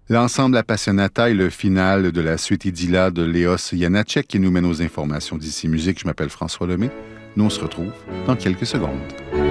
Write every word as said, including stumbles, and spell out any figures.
L'ensemble Appassionata est le final de la suite Idylla de Léos Janáček qui nous mène aux informations d'ici musique. Je m'appelle François Lemay. Nous, on se retrouve dans quelques secondes.